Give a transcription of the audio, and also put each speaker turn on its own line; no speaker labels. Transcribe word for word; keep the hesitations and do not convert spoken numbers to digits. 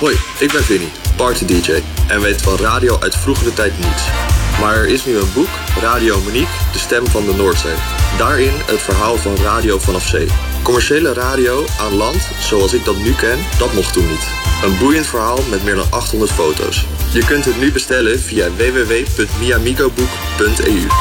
Hoi, ik ben Vinnie, party D J en weet van radio uit vroegere tijd niets. Maar er is nu een boek, Radio Monique, de stem van de Noordzee. Daarin het verhaal van radio vanaf zee. Commerciële radio aan land, zoals ik dat nu ken, dat mocht toen niet. Een boeiend verhaal met meer dan achthonderd foto's. Je kunt het nu bestellen via w w w punt miamigoboek punt e u.